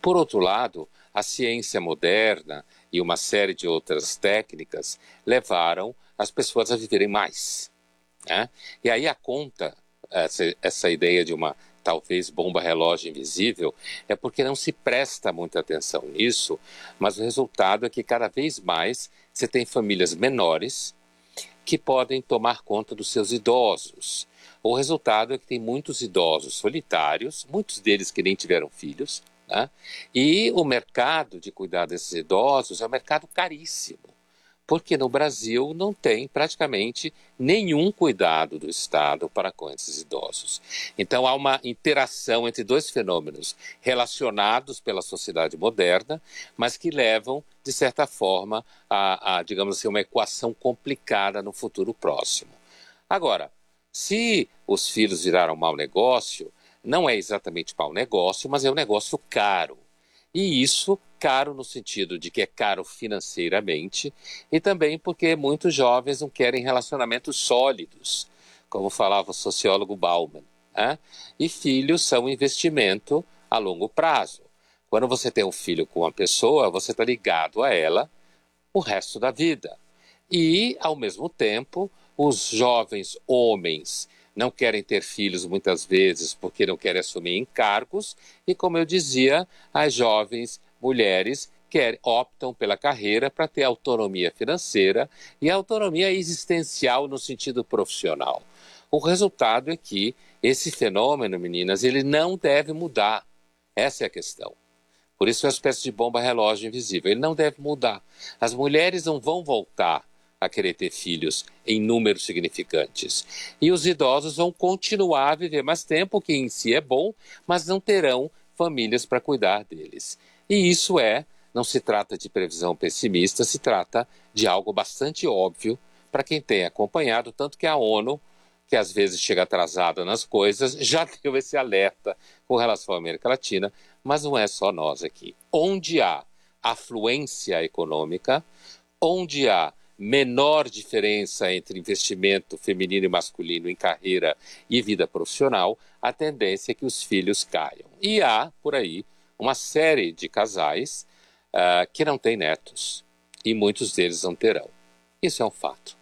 Por outro lado, a ciência moderna e uma série de outras técnicas levaram as pessoas a viverem mais, né? E aí a conta, essa ideia de uma talvez bomba-relógio invisível, é porque não se presta muita atenção nisso, mas o resultado é que cada vez mais você tem famílias menores que podem tomar conta dos seus idosos. O resultado é que tem muitos idosos solitários, muitos deles que nem tiveram filhos, né? E o mercado de cuidar desses idosos é um mercado caríssimo, porque no Brasil não tem praticamente nenhum cuidado do Estado para com esses idosos. Então há uma interação entre dois fenômenos relacionados pela sociedade moderna, mas que levam, de certa forma, digamos assim, uma equação complicada no futuro próximo. Agora, se os filhos viraram mau negócio, não é exatamente mau negócio, mas é um negócio caro. E isso, caro no sentido de que é caro financeiramente e também porque muitos jovens não querem relacionamentos sólidos, como falava o sociólogo Bauman, né? E filhos são um investimento a longo prazo. Quando você tem um filho com uma pessoa, você está ligado a ela o resto da vida. E, ao mesmo tempo, os jovens homens não querem ter filhos muitas vezes porque não querem assumir encargos e, como eu dizia, as jovens mulheres optam pela carreira para ter autonomia financeira e autonomia existencial no sentido profissional. O resultado é que esse fenômeno, meninas, ele não deve mudar. Essa é a questão. Por isso é uma espécie de bomba-relógio invisível. Ele não deve mudar. As mulheres não vão voltar a querer ter filhos em números significantes. E os idosos vão continuar a viver mais tempo, o que em si é bom, mas não terão famílias para cuidar deles. E isso não se trata de previsão pessimista, se trata de algo bastante óbvio para quem tem acompanhado, tanto que a ONU, que às vezes chega atrasada nas coisas, já deu esse alerta com relação à América Latina, mas não é só nós aqui. Onde há afluência econômica, onde há menor diferença entre investimento feminino e masculino em carreira e vida profissional, a tendência é que os filhos caiam. E há, por aí, uma série de casais que não têm netos, e muitos deles não terão. Isso é um fato.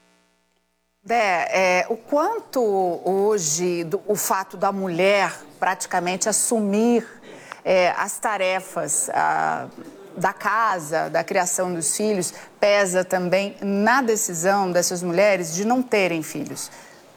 O quanto hoje o fato da mulher praticamente assumir as tarefas da casa, da criação dos filhos, pesa também na decisão dessas mulheres de não terem filhos?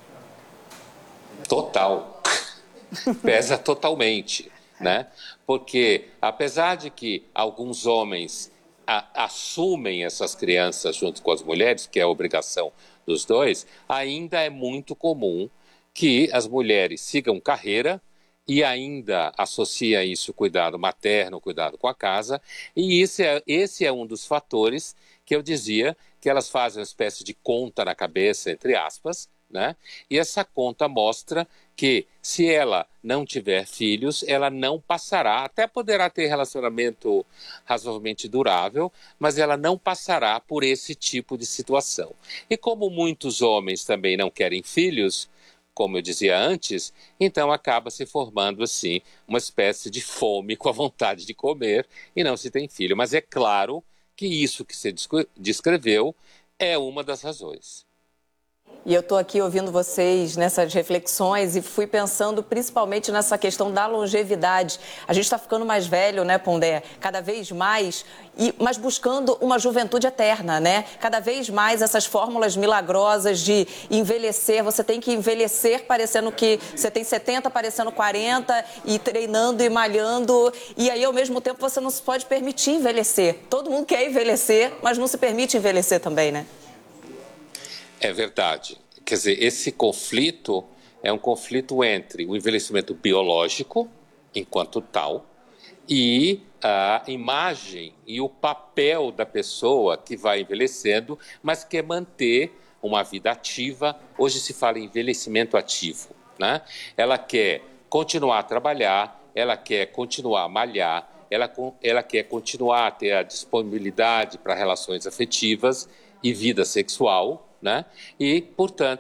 Total. Pesa totalmente, né? Porque, apesar de que alguns homens assumem essas crianças junto com as mulheres, que é a obrigação dos dois, ainda é muito comum que as mulheres sigam carreira e ainda associa isso cuidado materno, cuidado com a casa, e esse é um dos fatores que eu dizia que elas fazem uma espécie de conta na cabeça, entre aspas, né? E essa conta mostra que se ela não tiver filhos, ela não passará, até poderá ter relacionamento razoavelmente durável, mas ela não passará por esse tipo de situação. E como muitos homens também não querem filhos, como eu dizia antes, então acaba se formando assim uma espécie de fome com a vontade de comer e não se tem filho. Mas é claro que isso que você descreveu é uma das razões. E eu estou aqui ouvindo vocês nessas reflexões e fui pensando principalmente nessa questão da longevidade. A gente está ficando mais velho, né, Pondé? Cada vez mais, mas buscando uma juventude eterna, né? Cada vez mais essas fórmulas milagrosas de envelhecer. Você tem que envelhecer parecendo que você tem 70, parecendo 40, e treinando e malhando. E aí, ao mesmo tempo, você não se pode permitir envelhecer. Todo mundo quer envelhecer, mas não se permite envelhecer também, né? É verdade. Quer dizer, esse conflito é um conflito entre o envelhecimento biológico, enquanto tal, e a imagem e o papel da pessoa que vai envelhecendo, mas quer manter uma vida ativa. Hoje se fala em envelhecimento ativo, né? Ela quer continuar a trabalhar, ela quer continuar a malhar, ela quer continuar a ter a disponibilidade para relações afetivas e vida sexual, né? E, portanto,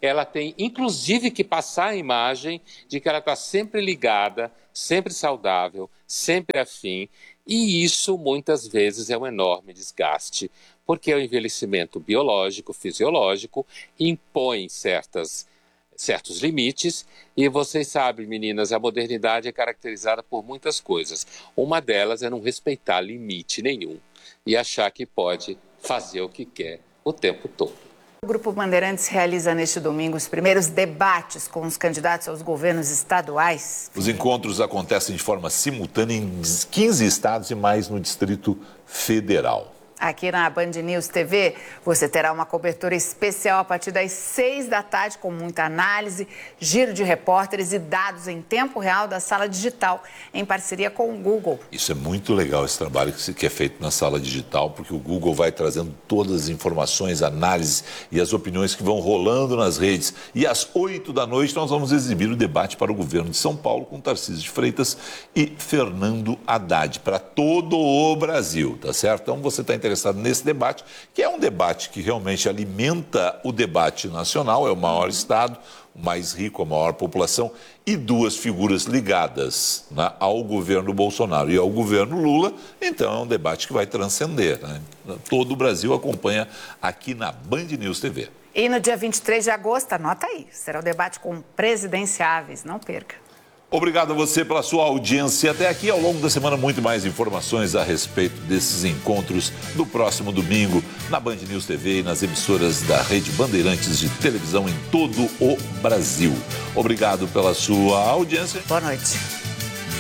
ela tem inclusive que passar a imagem de que ela está sempre ligada, sempre saudável, sempre afim, e isso muitas vezes é um enorme desgaste, porque o envelhecimento biológico, fisiológico, impõe certos limites, e vocês sabem, meninas, a modernidade é caracterizada por muitas coisas. Uma delas é não respeitar limite nenhum e achar que pode fazer o que quer o tempo todo. O Grupo Bandeirantes realiza neste domingo os primeiros debates com os candidatos aos governos estaduais. Os encontros acontecem de forma simultânea em 15 estados e mais no Distrito Federal. Aqui na Band News TV, você terá uma cobertura especial a partir das 6 da tarde, com muita análise, giro de repórteres e dados em tempo real da sala digital, em parceria com o Google. Isso é muito legal, esse trabalho que é feito na sala digital, porque o Google vai trazendo todas as informações, análises e as opiniões que vão rolando nas redes. E às 8 da noite nós vamos exibir o debate para o governo de São Paulo com Tarcísio de Freitas e Fernando Haddad, para todo o Brasil, tá certo? Então você está interessado nesse debate, que é um debate que realmente alimenta o debate nacional, é o maior estado, o mais rico, a maior população, e duas figuras ligadas, né, ao governo Bolsonaro e ao governo Lula, então é um debate que vai transcender, né? Todo o Brasil acompanha aqui na Band News TV. E no dia 23 de agosto, anota aí, será o debate com presidenciáveis, não perca. Obrigado a você pela sua audiência até aqui. Ao longo da semana, muito mais informações a respeito desses encontros do próximo domingo na Band News TV e nas emissoras da Rede Bandeirantes de televisão em todo o Brasil. Obrigado pela sua audiência. Boa noite.